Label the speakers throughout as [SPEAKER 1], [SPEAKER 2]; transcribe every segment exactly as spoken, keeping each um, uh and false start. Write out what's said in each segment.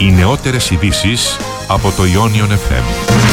[SPEAKER 1] Οι νεότερες ειδήσεις από το Ionion εφ εμ.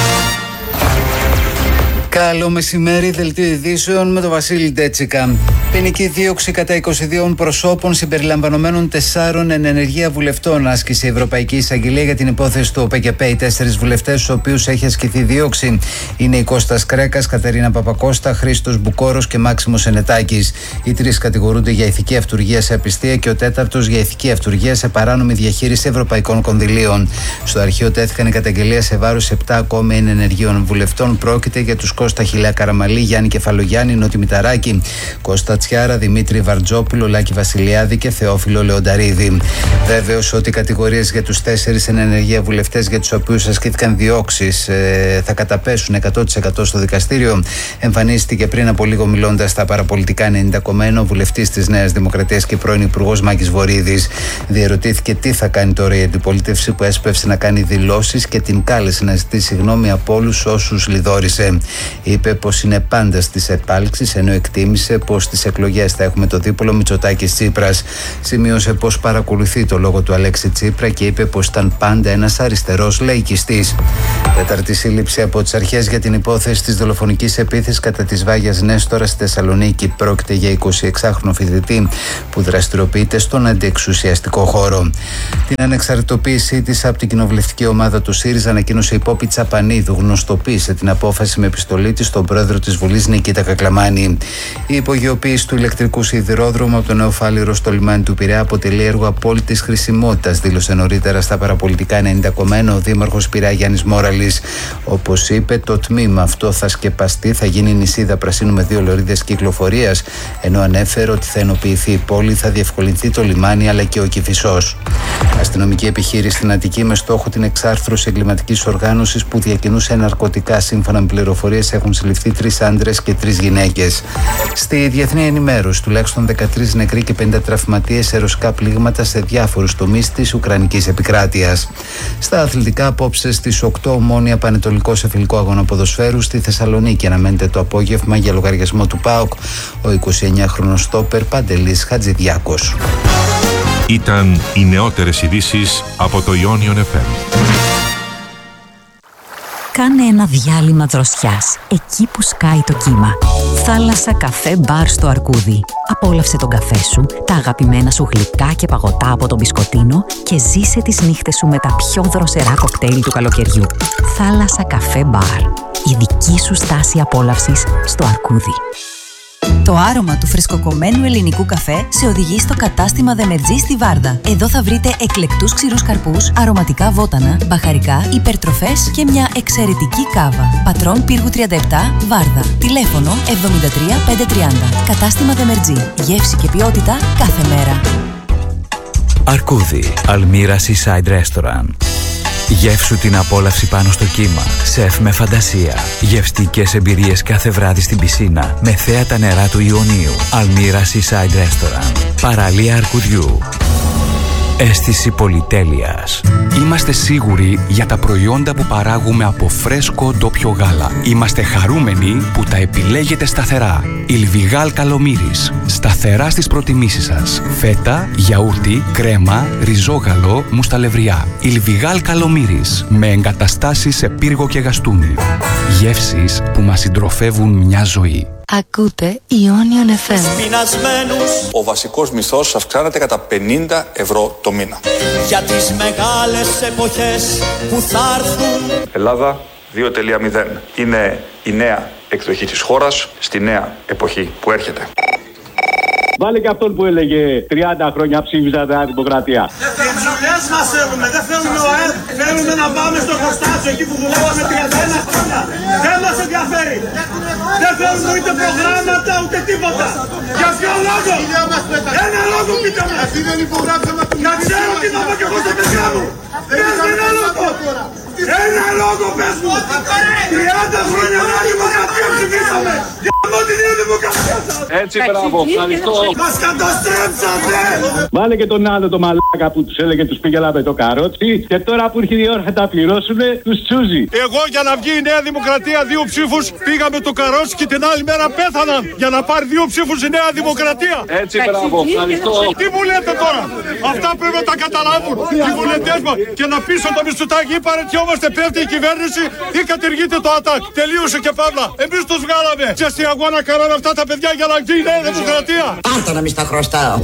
[SPEAKER 2] Καλό μεσημέρι, δελτίο ειδήσεων με τον Βασίλη Ντέτσικα. Ποινική δίωξη κατά είκοσι δύο προσώπων συμπεριλαμβανομένων τεσσάρων εν ενεργεία βουλευτών άσκησε η Ευρωπαϊκή Εισαγγελία για την υπόθεση του ΟΠΕΚΕΠΕ. Οι τέσσερις βουλευτές στους οποίους έχει ασκηθεί δίωξη είναι η Κώστας Κρέκας, Κατερίνα Παπακώστα, Χρήστος Μπουκόρος και Μάξιμος Ενετάκης. Οι τρεις κατηγορούνται για ηθική αυτουργία σε απιστία και ο τέταρτος για ηθική αυτουργία σε παράνομη διαχείριση ευρωπαϊκών κονδυλίων. Στο αρχείο τέθηκαν οι καταγγελίες σε βάρος επτά ακόμη εν ενεργείων βουλευτών. Πρόκειται για τους Κώστα Χιλέα Καραμαλή, Γιάννη Κεφαλογιάννη, Νότι Μηταράκη, Κώστα Τσιάρα, Δημήτρη Βαρτζόπουλο, Λάκη Βασιλιάδη και Θεόφιλο Λεονταρίδη. Βέβαιος ότι οι κατηγορίες για τους τέσσερις εν ενεργεία βουλευτές για τους οποίους ασκήθηκαν διώξεις ε, θα καταπέσουν εκατό τοις εκατό στο δικαστήριο, εμφανίστηκε πριν από λίγο μιλώντας στα παραπολιτικά ενενήντα κόμμα ένα ο βουλευτής της Νέας Δημοκρατίας και πρώην υπουργός Μάκης Βορίδης. Διερωτήθηκε τι θα κάνει τώρα η αντιπολίτευση που έσπευσε να κάνει δηλώσεις και την κάλεσε να ζητήσει συγγνώμη από όλους όσους λιδόρισε. Είπε πως είναι πάντα στις επάλξεις, ενώ εκτίμησε πως στις εκλογές θα έχουμε το δίπολο Μητσοτάκης-Τσίπρας. Σημείωσε πως παρακολουθεί το λόγο του Αλέξη Τσίπρα και είπε πως ήταν πάντα ένας αριστερός λαϊκιστής. Τέταρτη σύλληψη από τις αρχές για την υπόθεση της δολοφονικής επίθεσης κατά της Βάγιας Νέστορα στη Θεσσαλονίκη. Πρόκειται για εικοσιεξάχρονο φοιτητή που δραστηριοποιείται στον αντιεξουσιαστικό χώρο. Την ανεξαρτητοποίησή της από την κοινοβουλευτική ομάδα του ΣΥΡΙΖΑ ανακοίνωσε η Πόπη Τσαπανίδου. Γνωστοποίησε την απόφαση με επιστολή της στον πρόεδρο της Βουλής Νικήτα Κακλαμάνη. Η υπογειοποίηση του ηλεκτρικού σιδηρόδρομου από το Νέο Φάληρο στο λιμάνι του Πειραιά αποτελεί έργο απόλυτης χρησιμότητας, δήλωσε νωρίτερα στα παραπολιτικά ενενήντα κόμμα ένα ο δήμαρχος Πειραιά Γιάννης Μόραλης. Όπως είπε, το τμήμα αυτό θα σκεπαστεί, θα γίνει νησίδα πρασίνου με δύο λωρίδες κυκλοφορίας, ενώ ανέφερε ότι θα ενοποιηθεί η πόλη, θα διευκολυνθεί το λιμάνι αλλά και ο Κηφισός. Αστυνομική επιχείρηση στην Αττική με στόχο την εξάρθρωση εγκληματικής οργάνωσης που διακινούσε ναρκωτικά. Σύμφωνα με πληροφορίες, έχουν συλληφθεί τρεις άντρες και τρεις γυναίκες. Στη διεθνή ενημέρωση, τουλάχιστον δεκατρείς νεκροί και πενήντα τραυματίες σε ρωσικά πλήγματα σε διάφορους τομείς της Ουκρανικής επικράτειας. Στα αθλητικά, απόψε στις οκτώ Ομόνοια Πανετολικό σε φιλικό αγώνα ποδοσφαίρου στη Θεσσαλονίκη αναμένεται το απόγευμα για λογαριασμό του ΠΑΟΚ ο εικοσιεννιάχρονος στόπερ Παντελής Χατζηδιάκος.
[SPEAKER 1] Ήταν οι νεότερες ειδήσεις από το Ionion εφ εμ.
[SPEAKER 3] Κάνε ένα διάλειμμα δροσιάς, εκεί που σκάει το κύμα. Θάλασσα, καφέ, μπαρ στο Αρκούδι. Απόλαυσε τον καφέ σου, τα αγαπημένα σου γλυκά και παγωτά από τον μπισκοτίνο και ζήσε τις νύχτες σου με τα πιο δροσερά κοκτέιλ του καλοκαιριού. Θάλασσα, καφέ, μπαρ. Η δική σου στάση απόλαυσης στο Αρκούδι.
[SPEAKER 4] Το άρωμα του φρεσκοκομμένου ελληνικού καφέ σε οδηγεί στο κατάστημα Δεμετζή στη Βάρδα. Εδώ θα βρείτε εκλεκτούς ξηρούς καρπούς, αρωματικά βότανα, μπαχαρικά, υπερτροφές και μια εξαιρετική κάβα. Πατρών Πύργου τριάντα επτά, Βάρδα. Τηλέφωνο εβδομήντα τρία πεντακόσια τριάντα. Κατάστημα Δεμετζή. Γεύση και ποιότητα κάθε μέρα.
[SPEAKER 5] Αρκούδι. Αλμύρα Seaside Restaurant. Γεύσου την απόλαυση πάνω στο κύμα. Σεφ με φαντασία. Γευστικές εμπειρίες κάθε βράδυ στην πισίνα με θέα τα νερά του Ιωνίου. Αλμύρα Seaside Restaurant. Παραλία Αρκουδιού. Αίσθηση πολυτέλειας. Είμαστε σίγουροι για τα προϊόντα που παράγουμε από φρέσκο ντόπιο γάλα. Είμαστε χαρούμενοι που τα επιλέγετε σταθερά. Ιλβιγάλ Καλομύρης. Σταθερά στις προτιμήσεις σας. Φέτα, γιαούρτι, κρέμα, ριζόγαλο, μουσταλευριά. Ιλβιγάλ Καλομύρης. Με εγκαταστάσεις σε πύργο και γαστούνι. Γεύσεις που μας συντροφεύουν μια ζωή.
[SPEAKER 6] Ακούτε Ionion εφ εμ.
[SPEAKER 7] Ο βασικός μισθός αυξάνεται κατά πενήντα ευρώ το μήνα.
[SPEAKER 8] Για τις μεγάλες εποχές που θα έρθουν.
[SPEAKER 7] Ελλάδα δύο τελεία μηδέν. Είναι η νέα εκδοχή της χώρας στη νέα εποχή που έρχεται.
[SPEAKER 9] Βάλε και αυτόν που έλεγε τριάντα χρόνια ψήφιζα την Δημοκρατία.
[SPEAKER 8] Τις δουλειές μας θέλουμε, δεν θέλουμε ο ΑΕΠ. Θέλουμε να πάμε στο χωστάσιο εκεί που δουλεύαμε τριάντα ένα χρόνια. Δεν μας ενδιαφέρει. Δεν θέλουμε ούτε προγράμματα ούτε τίποτα. Για ποιο λόγο? Ένα λόγο πείτε μας. Να ξέρω τι θα πω κι εγώ στα παιδιά μου. Πες ένα λόγο. Ένα λόγο πες μου. τριάντα χρόνια να δημοκρατία ψηφίσαμε. Για την Νέα Δημοκρατία σας.
[SPEAKER 9] Έτσι, μπράβο, ευχαριστώ.
[SPEAKER 8] Μας καταστρέψατε.
[SPEAKER 9] Βάλε και τον άλλο το μαλάκα που τους έλεγε τους πήγε με το καρότσι. Και τώρα που ήρθε η ώρα να τα πληρώσουνε, τους τσούζει.
[SPEAKER 8] Εγώ για να βγει η Νέα Δημοκρατία δύο ψήφους πήγα με το καρότσι και την άλλη μέρα πέθαναν για να πάρει δύο ψήφους η Νέα Δημοκρατία.
[SPEAKER 9] Έτσι, μπράβο, ευχαριστώ.
[SPEAKER 8] Τι μου λέτε τώρα, αυτά πρέπει να τα καταλάβουν οι βουλευτές μας και να πείσω το Μητσοτάκη ή παραιτιόμαστε, πέφτει η κυβέρνηση ή κατηργείται το ΑΤΑΚ. Τελείωσε και παύλα. Εμείς τους βγάλαμε και στη αγώνα κάναμε αυτά τα παιδιά για να βγει η Νέα Δημοκρατία.
[SPEAKER 10] Πάρτα να μη στα χρωστάω.